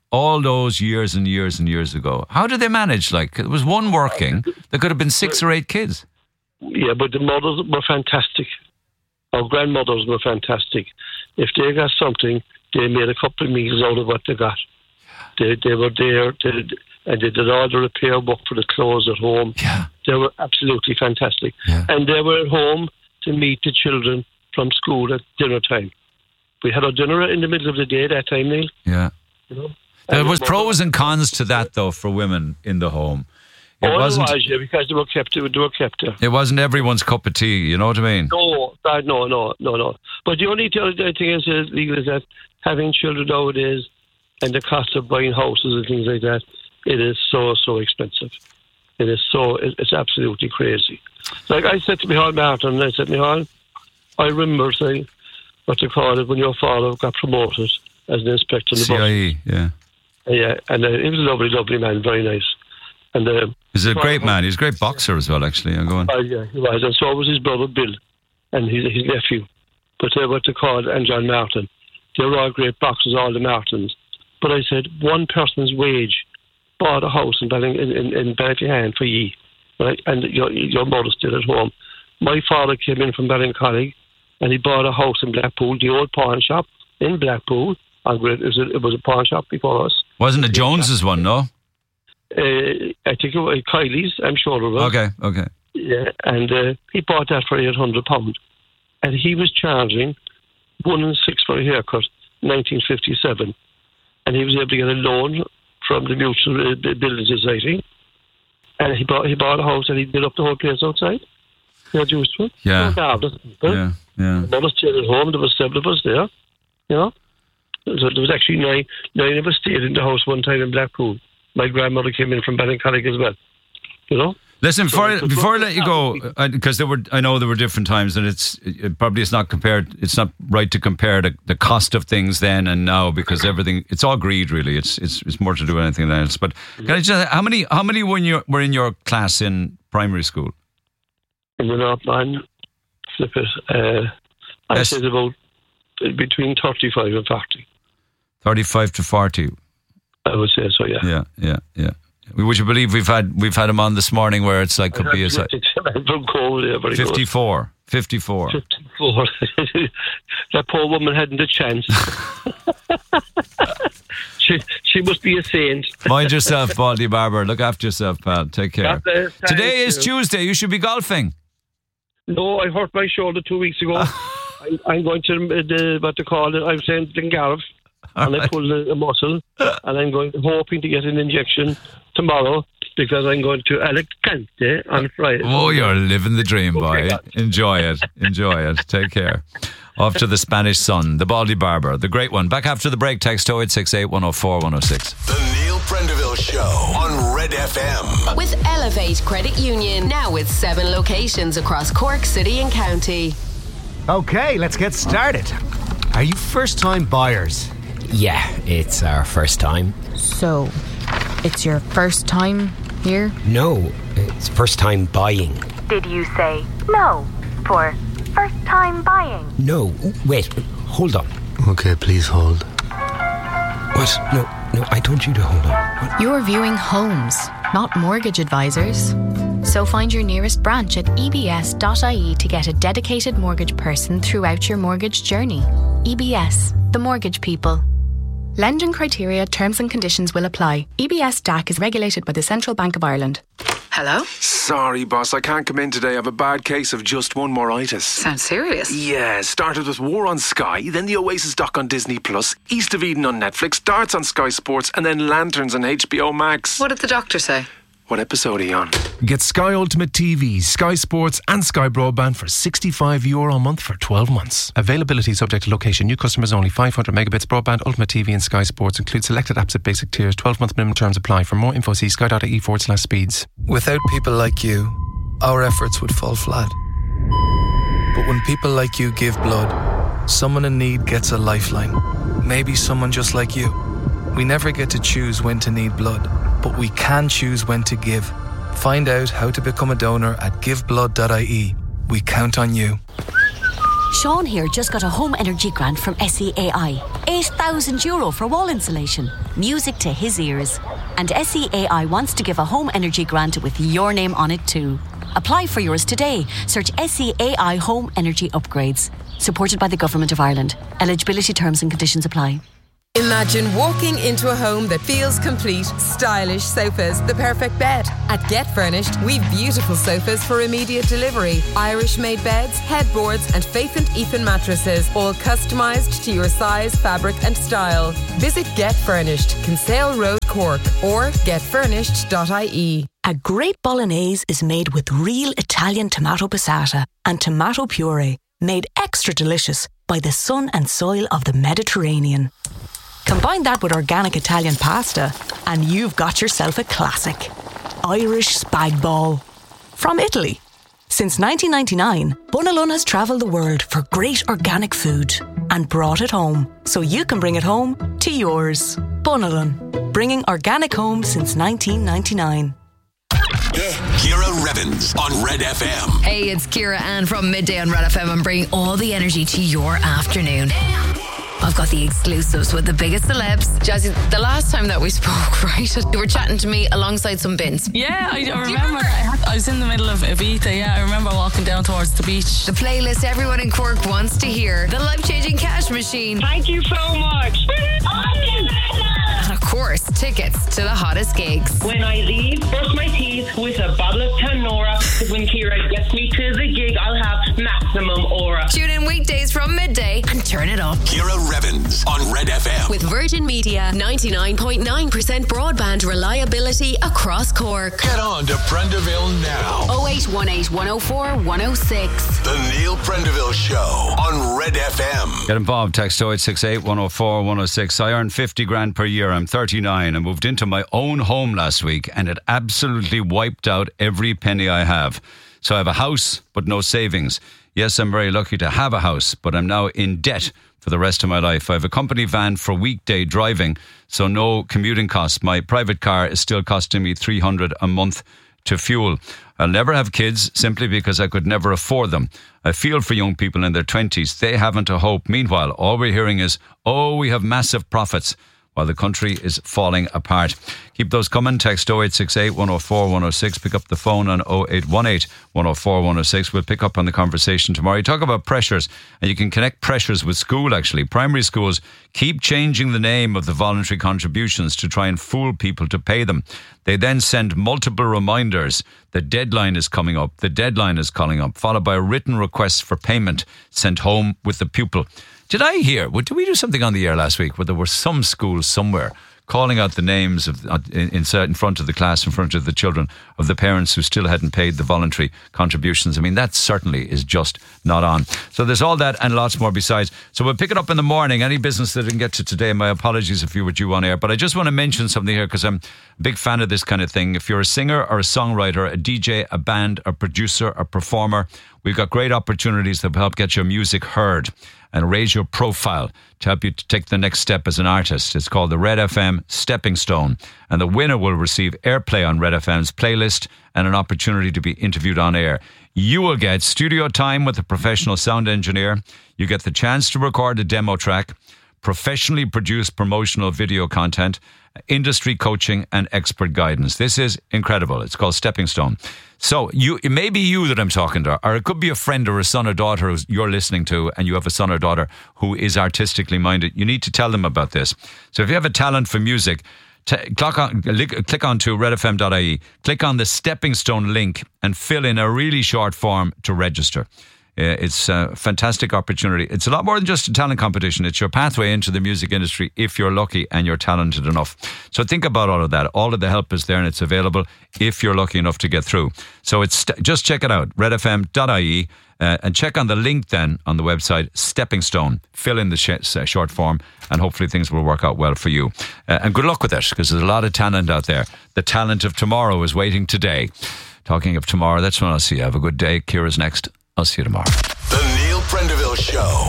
all those years and years and years ago. How did they manage? Like, it was one working. There could have been six or eight kids. Yeah, but the mothers were fantastic. Our grandmothers were fantastic. If they got something, they made a couple of meals out of what they got. They they were there, they, and they did all the repair work for the clothes at home. Yeah. They were absolutely fantastic. Yeah. And they were at home to meet the children from school at dinner time. We had our dinner in the middle of the day that time, Neil. Yeah. You know? There was pros and cons to that, though, for women in the home. It oh, wasn't. It was, yeah, because they were kept. They were kept there. It wasn't everyone's cup of tea. You know what I mean? No, that, no, no, no, no. But the only th- the thing is, is, is that having children nowadays and the cost of buying houses and things like that, it is so so expensive. It is so. It, it's absolutely crazy. Like I said to Michal Martin, I said, Michal, I remember saying, what you call it, when your father got promoted as an inspector in the C I E, bus. yeah. Yeah, and uh, he was a lovely, lovely man, very nice. And uh, he's a great man. He's a great boxer as well, actually. I'm going. Uh, yeah, he was. And so was his brother Bill and his, his nephew. But uh, what they called, and John Martin. They were all great boxers, all the Martins. But I said, one person's wage bought a house in Balling, in, in, in Ballyhan for ye, right? And your, your mother's still at home. My father came in from Ballincollig and he bought a house in Blackpool, the old pawn shop in Blackpool. And it was a, it was a pawn shop before us. Wasn't it Jones's one, no? Uh, I think it was Kylie's, I'm sure it was. Okay, okay. Yeah, and uh, he bought that for eight hundred pounds. And he was charging one and six for a haircut, nineteen fifty-seven. And he was able to get a loan from the Mutual Building Society. And he bought he bought a house and he did up the whole place outside. They're used to it. Yeah. Yeah, yeah. Mother stayed at home, there was seven of us there, you know. So there was actually nine, nine of us stayed in the house one time in Blackpool. My grandmother came in from Ballincollig as well, you know. Listen, before I, before I let you go, because there were, I know there were different times, and it's it probably it's not compared. It's not right to compare the, the cost of things then and now, because everything it's all greed really. It's it's it's more to do with anything else. But can I just how many how many when you were in your class in primary school? In the North Line, flip it. Uh, I yes. said about between thirty-five and forty. Thirty-five to forty. I would say so. Yeah. Yeah. Yeah. Yeah. Would you believe we've had we've had him on this morning where it's like could be a from cold, yeah, very fifty-four, fifty-four. fifty-four. That poor woman hadn't a chance. she she must be a saint. Mind yourself, Baldy Barber. Look after yourself, pal. Take care. Bless, Today is you. Tuesday. You should be golfing. No, I hurt my shoulder two weeks ago. I, I'm going to the what they call it. I'm saying Glengarriff. And right. I pulled a, a muscle, and I'm going hoping to get an injection tomorrow because I'm going to Alicante on Friday. Oh, you're living the dream, boy. Okay, enjoy it. Enjoy it. Take care. Off to the Spanish Sun, the Baldy Barber, the great one. Back after the break, text oh eight six eight, one oh four, one oh six. The Neil Prendeville Show on Red F M. With Elevate Credit Union, now with seven locations across Cork City and County. Okay, let's get started. Are you first-time buyers? Yeah, it's our first time. So, it's your first time here? No, it's first time buying. Did you say no for first time buying? No, wait, hold on. Okay, please hold. What? No, no, I told you to hold on. What? You're viewing homes, not mortgage advisors. So find your nearest branch at e b s dot i e to get a dedicated mortgage person throughout your mortgage journey. E B S, the mortgage people. Lending criteria, terms and conditions will apply. E B S D A C is regulated by the Central Bank of Ireland. Hello? Sorry, boss, I can't come in today. I have a bad case of just one moritis. Sounds serious. Yeah, started with War on Sky, then the Oasis doc on Disney Plus, East of Eden on Netflix, Darts on Sky Sports, and then Lanterns on H B O Max. What did the doctor say? What episode are you on? Get Sky Ultimate T V, Sky Sports and Sky Broadband for sixty-five euro a month for twelve months. Availability subject to location. New customers only. five hundred megabits broadband, Ultimate T V and Sky Sports. Include selected apps at basic tiers. twelve month minimum terms apply. For more info, see sky.ie forward slash speeds. Without people like you, our efforts would fall flat. But when people like you give blood, someone in need gets a lifeline. Maybe someone just like you. We never get to choose when to need blood, but we can choose when to give. Find out how to become a donor at give blood dot i e. We count on you. Sean here just got a home energy grant from S E A I. eight thousand euro for wall insulation. music to his ears. And S E A I wants to give a home energy grant with your name on it too. Apply for yours today. Search S E A I Home Energy Upgrades. Supported by the Government of Ireland. Eligibility terms and conditions apply. Imagine walking into a home that feels complete. Stylish sofas, the perfect bed. At Get Furnished, we've beautiful sofas for immediate delivery. Irish-made beds, headboards and Faith and Ethan mattresses, all customised to your size, fabric and style. Visit Get Furnished, Kinsale Road, Cork, or get furnished dot I E. A great bolognese is made with real Italian tomato passata and tomato puree, made extra delicious by the sun and soil of the Mediterranean. Combine that with organic Italian pasta and you've got yourself a classic. Irish spag bol. From Italy. Since nineteen ninety-nine, Bunalun has travelled the world for great organic food and brought it home so you can bring it home to yours. Bunalun, bringing organic home since nineteen ninety-nine. Ciara Revens on Red F M. Hey, it's Ciara Ann from Midday on Red F M. I'm bringing all the energy to your afternoon. I've got the exclusives with the biggest celebs. Jazzy, the last time that we spoke, right, you were chatting to me alongside some bins. Yeah, I, I remember. I, had, I was in the middle of Ibiza, yeah. I remember walking down towards the beach. The playlist everyone in Cork wants to hear. The life-changing cash machine. Thank you so much. And of course, tickets to the hottest gigs. When I leave, brush my teeth with a bottle of Tanora. When Ciara gets me to the gig, I'll have maximum aura. Tune in weekdays from midday and turn it up. Ciara Revens on Red F M. With Virgin Media, ninety-nine point nine percent broadband reliability across Cork. Get on to Prendeville now. oh eight one eight, one oh four, one oh six. The Neil Prendeville Show on Red F M. Get involved. Text oh eight six eight, one oh four, one oh six. I earn fifty grand per year. I'm thirty-nine. I moved into my own home last week and it absolutely wiped out every penny I have. So I have a house, but no savings. Yes, I'm very lucky to have a house, but I'm now in debt for the rest of my life. I have a company van for weekday driving, so no commuting costs. My private car is still costing me three hundred a month to fuel. I'll never have kids simply because I could never afford them. I feel for young people in their twenties. They haven't a hope. Meanwhile, all we're hearing is, oh, we have massive profits, while the country is falling apart. Keep those coming. Text oh eight six eight, one oh four, one oh six. Pick up the phone on oh eight one eight, one oh four, one oh six. We'll pick up on the conversation tomorrow. You talk about pressures, and you can connect pressures with school, actually. Primary schools keep changing the name of the voluntary contributions to try and fool people to pay them. They then send multiple reminders. The deadline is coming up. The deadline is calling up, followed by a written request for payment sent home with the pupil. Did I hear, did we do something on the air last week where there were some schools somewhere calling out the names of in, in front of the class, in front of the children, of the parents who still hadn't paid the voluntary contributions? I mean, that certainly is just not on. So there's all that and lots more besides. So we'll pick it up in the morning. Any business that I didn't get to today, my apologies if you were due on air. But I just want to mention something here because I'm a big fan of this kind of thing. If you're a singer or a songwriter, a D J, a band, a producer, a performer, we've got great opportunities that will help get your music heard and raise your profile to help you to take the next step as an artist. It's called the Red F M Stepping Stone, and the winner will receive airplay on Red F M's playlist and an opportunity to be interviewed on air. You will get studio time with a professional sound engineer. You get the chance to record a demo track, professionally produced promotional video content, industry coaching and expert guidance. This is incredible. It's called Stepping Stone. So you, it may be you that I'm talking to, or it could be a friend or a son or daughter who you're listening to, and you have a son or daughter who is artistically minded. You need to tell them about this. So if you have a talent for music, t- click on, click on to red f m dot I E, click on the Stepping Stone link and fill in a really short form to register. Uh, it's a fantastic opportunity. It's a lot more than just a talent competition. It's your pathway into the music industry if you're lucky and you're talented enough. So think about all of that. All of the help is there and it's available if you're lucky enough to get through. So it's st- just check it out, red f m dot I E, uh, and check on the link then on the website, Stepping Stone. Fill in the sh- uh, short form and hopefully things will work out well for you. Uh, and good luck with it because there's a lot of talent out there. The talent of tomorrow is waiting today. Talking of tomorrow, that's when I'll see you. Have a good day. Ciara's next. I'll see you tomorrow. The Neil Prendeville Show on Red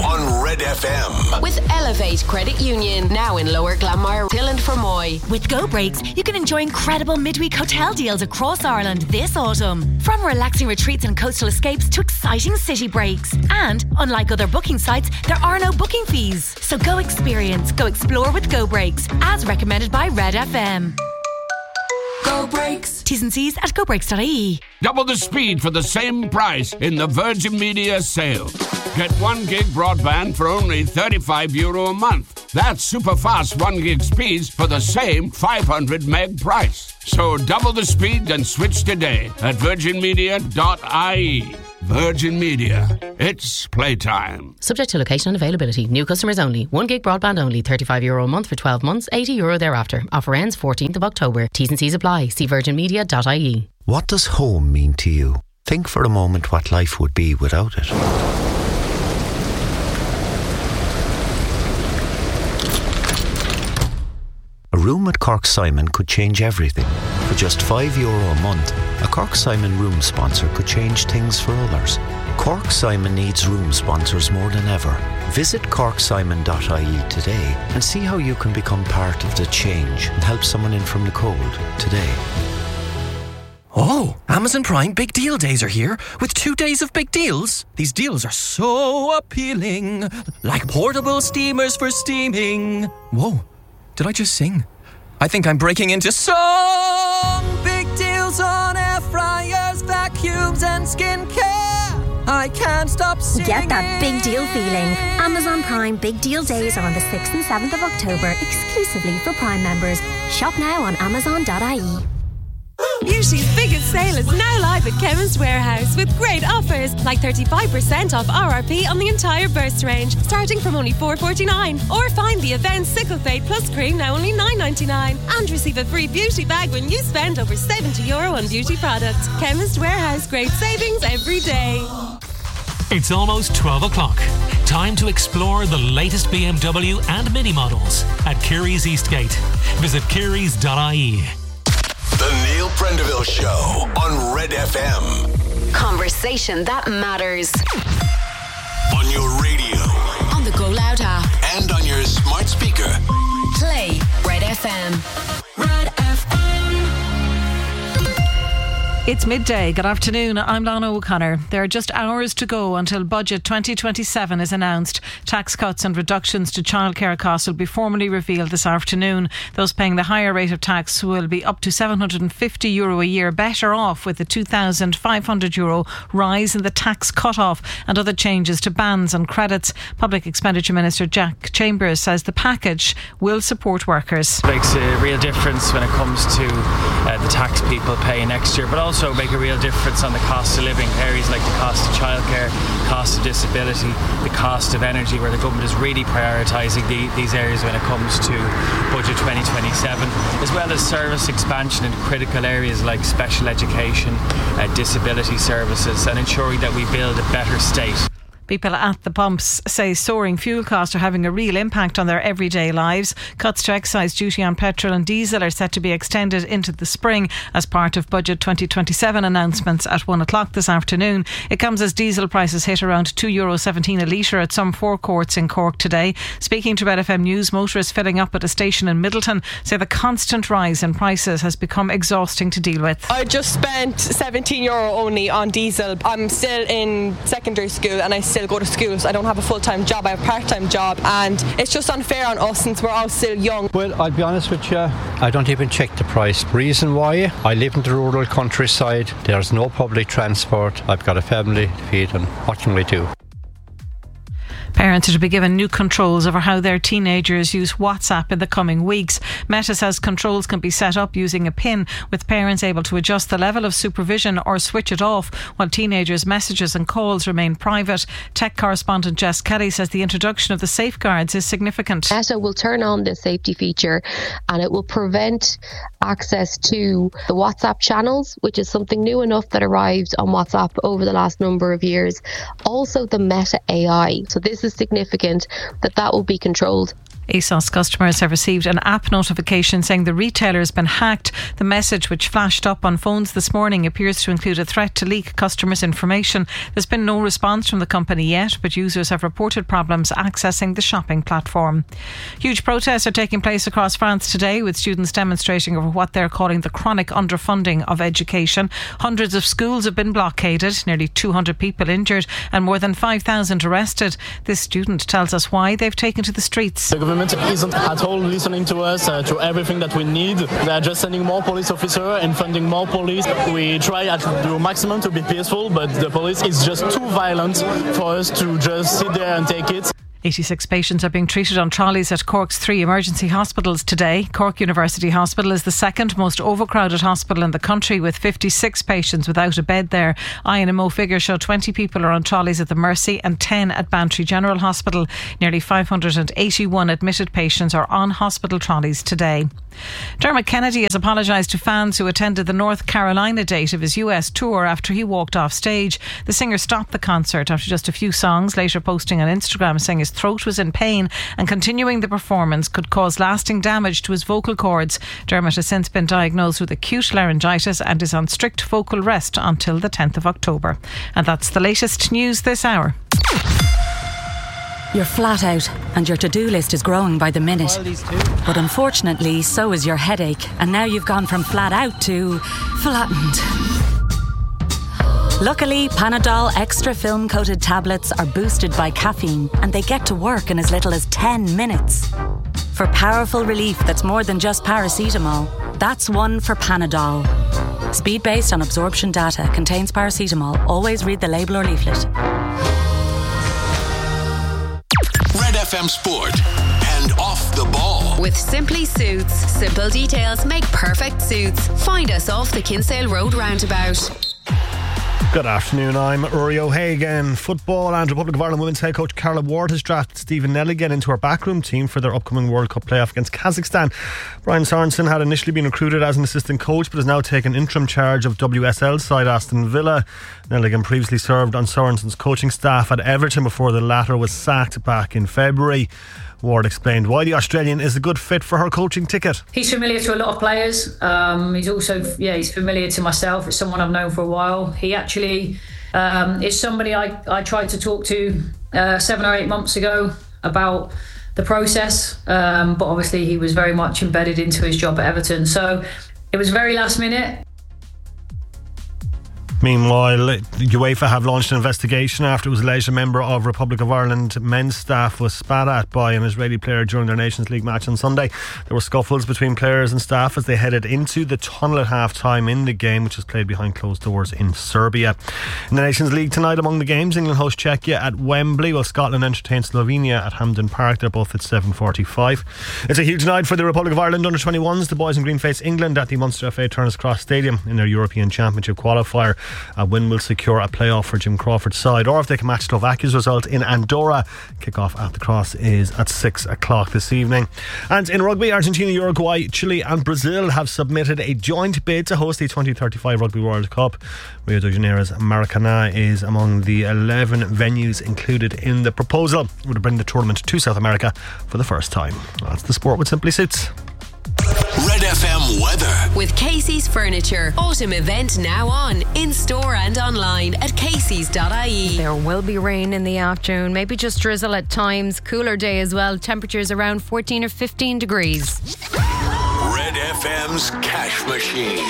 Red F M. With Elevate Credit Union, now in Lower Glanmire, Hill and Fermoy. With Go Breaks, you can enjoy incredible midweek hotel deals across Ireland this autumn. From relaxing retreats and coastal escapes to exciting city breaks. And, unlike other booking sites, there are no booking fees. So go experience, go explore with Go Breaks, as recommended by Red F M. Go Breaks. T's and C's at go breaks dot I E. Double the speed for the same price in the Virgin Media sale. Get one gig broadband for only thirty-five euro a month. That's super fast one gig speeds for the same five hundred meg price. So double the speed and switch today at virgin media dot I E. Virgin Media. It's playtime. Subject to location and availability. New customers only. one gig broadband only. thirty-five euro a month for twelve months. eighty euro thereafter. Offer ends fourteenth of October. T's and C's apply. See virgin media dot I E. What does home mean to you? Think for a moment what life would be without it. A room at Cork Simon could change everything. For just five euro a month, a Cork Simon room sponsor could change things for others. Cork Simon needs room sponsors more than ever. Visit cork simon dot I E today and see how you can become part of the change and help someone in from the cold today. Oh, Amazon Prime Big Deal Days are here with two days of big deals. These deals are so appealing, like portable steamers for steaming. Whoa, did I just sing? I think I'm breaking into song. Big deals on air fryers, vacuums and skincare. I can't stop singing. Get that big deal feeling. Amazon Prime Big Deal Days are on the sixth and seventh of October, exclusively for Prime members. Shop now on amazon dot I E. Beauty's biggest sale is now live at Chemist Warehouse with great offers like thirty-five percent off R R P on the entire burst range, starting from only four forty-nine. Or find the Avent Sickle Fade Plus Cream now only nine ninety-nine, and receive a free beauty bag when you spend over seventy euro on beauty products. Chemist Warehouse, great savings every day. It's almost twelve o'clock. Time to explore the latest B M W and Mini models at Curry's Eastgate. Visit currys dot I E. The Neil Prendeville Show on Red F M. Conversation that matters. On your radio. On the Go Loud app. And on your smart speaker. Play Red F M. Red F M. It's midday. Good afternoon. I'm Lana O'Connor. There are just hours to go until Budget twenty twenty-seven is announced. Tax cuts and reductions to childcare costs will be formally revealed this afternoon. Those paying the higher rate of tax will be up to seven hundred fifty euro a year better off, with the two thousand five hundred euro rise in the tax cut-off and other changes to bans and credits. Public Expenditure Minister Jack Chambers says the package will support workers. It makes a real difference when it comes to uh, the tax people pay next year, but also make a real difference on the cost of living. Areas like the cost of childcare, cost of disability, the cost of energy, where the government is really prioritising the, these areas when it comes to Budget twenty twenty-seven, as well as service expansion in critical areas like special education, uh, disability services, and ensuring that we build a better state. People at the pumps say soaring fuel costs are having a real impact on their everyday lives. Cuts to excise duty on petrol and diesel are set to be extended into the spring as part of Budget twenty twenty-seven announcements at one o'clock this afternoon. It comes as diesel prices hit around two euro seventeen a litre at some forecourts in Cork today. Speaking to Red F M News, motorists filling up at a station in Middleton say the constant rise in prices has become exhausting to deal with. I just spent seventeen euro only on diesel. I'm still in secondary school and I still go to school, so I don't have a full-time job. I have a part-time job, and it's just unfair on us since we're all still young. Well, I'll be honest with you, I don't even check the price. Reason why? I live in the rural countryside. There's no public transport. I've got a family to feed, and what can we do? Parents are to be given new controls over how their teenagers use WhatsApp in the coming weeks. Meta says controls can be set up using a PIN, with parents able to adjust the level of supervision or switch it off, while teenagers' messages and calls remain private. Tech correspondent Jess Kelly says the introduction of the safeguards is significant. Meta will turn on the safety feature and it will prevent access to the WhatsApp channels, which is something new enough that arrived on WhatsApp over the last number of years. Also the Meta A I. So this is significant that that will be controlled. ASOS customers have received an app notification saying the retailer has been hacked. The message, which flashed up on phones this morning, appears to include a threat to leak customers' information. There's been no response from the company yet, but users have reported problems accessing the shopping platform. Huge protests are taking place across France today, with students demonstrating over what they're calling the chronic underfunding of education. Hundreds of schools have been blockaded, nearly two hundred people injured and more than five thousand arrested. This student tells us why they've taken to the streets. The government isn't at all listening to us, uh, to everything that we need. They're just sending more police officers and funding more police. We try at the maximum to be peaceful, but the police is just too violent for us to just sit there and take it. eighty-six patients are being treated on trolleys at Cork's three emergency hospitals today. Cork University Hospital is the second most overcrowded hospital in the country, with fifty-six patients without a bed there. I N M O figures show twenty people are on trolleys at the Mercy and ten at Bantry General Hospital. Nearly five hundred eighty-one admitted patients are on hospital trolleys today. Dermot Kennedy has apologised to fans who attended the North Carolina date of his U S tour after he walked off stage. The singer stopped the concert after just a few songs, later posting on Instagram saying his throat was in pain and continuing the performance could cause lasting damage to his vocal cords. Dermot has since been diagnosed with acute laryngitis and is on strict vocal rest until the tenth of October. And that's the latest news this hour. You're flat out and your to-do list is growing by the minute. But unfortunately, so is your headache. And now you've gone from flat out to flattened. Luckily, Panadol Extra Film Coated tablets are boosted by caffeine and they get to work in as little as ten minutes. For powerful relief that's more than just paracetamol, that's one for Panadol. Speed based on absorption data, contains paracetamol. Always read the label or leaflet. Red F M Sport and Off the Ball. With Simply Suits. Simple details make perfect suits. Find us off the Kinsale Road roundabout. Good afternoon, I'm Uri O'Hagan. Football and Republic of Ireland women's head coach Carla Ward has drafted Stephen Nelligan into her backroom team for their upcoming World Cup playoff against Kazakhstan. Brian Sorensen had initially been recruited as an assistant coach but has now taken interim charge of W S L side Aston Villa. Nelligan previously served on Sorensen's coaching staff at Everton before the latter was sacked back in February. Ward explained why the Australian is a good fit for her coaching ticket. He's familiar to a lot of players. Um, he's also, yeah, he's familiar to myself. It's someone I've known for a while. He actually um, is somebody I, I tried to talk to uh, seven or eight months ago about the process, um, but obviously he was very much embedded into his job at Everton. So it was very last minute. Meanwhile, UEFA have launched an investigation after it was alleged a member of Republic of Ireland men's staff was spat at by an Israeli player during their Nations League match on Sunday. There were scuffles between players and staff as they headed into the tunnel at half time in the game, which was played behind closed doors in Serbia. In the Nations League tonight, among the games, England host Czechia at Wembley, while Scotland entertain Slovenia at Hampden Park. They're both at seven forty-five. It's a huge night for the Republic of Ireland under twenty-ones. The boys in green face England at the Munster F A Turner's Cross Stadium in their European Championship qualifier. A win will secure a playoff for Jim Crawford's side, or if they can match Slovakia's result in Andorra. Kick-off at the Cross is at six o'clock this evening. And in rugby, Argentina, Uruguay, Chile and Brazil have submitted a joint bid to host the twenty thirty-five Rugby World Cup. Rio de Janeiro's Maracanã is among the eleven venues included in the proposal. It would bring the tournament to South America for the first time. That's the sport with Simply Suits. Red F M weather. With Casey's Furniture. Autumn event now on. In store and online at caseys dot I E. There will be rain in the afternoon. Maybe just drizzle at times. Cooler day as well. Temperatures around fourteen or fifteen degrees. Red F M's Cash Machine.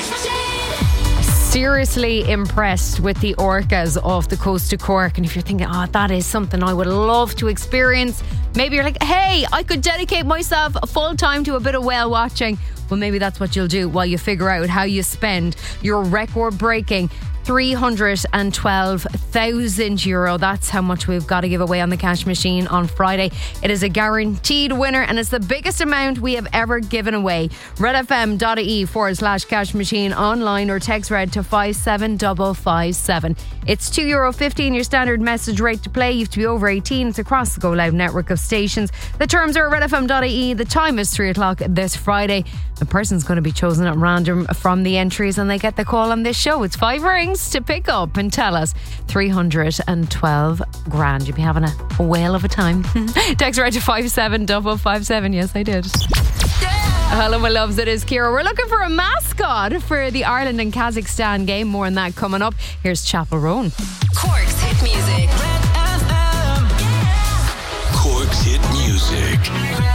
Seriously impressed with the orcas off the coast of Cork. And if you're thinking, oh, that is something I would love to experience, maybe you're like, hey, I could dedicate myself full time to a bit of whale watching. Well, maybe that's what you'll do while you figure out how you spend your record breaking three hundred twelve thousand euro. That's how much we've got to give away on the cash machine on Friday. It is a guaranteed winner and it's the biggest amount we have ever given away. redfm.ie forward slash cash machine online or text red to five seven five five seven. It's two euro fifteen your standard message rate to play. You have to be over eighteen. It's across the Go Loud network of stations. The terms are at redfm.ie. The time is three o'clock this Friday. The person's going to be chosen at random from the entries and they get the call on this show. It's five ring. things to pick up and tell us. three hundred twelve grand. You'd be having a whale of a time. Text right to five seven five five seven. Yes, I did. Hello, my loves. It is Ciara. We're looking for a mascot for the Ireland and Kazakhstan game. More on that coming up. Here's Chapel Roan. Cork's hit music. Cork's hit music.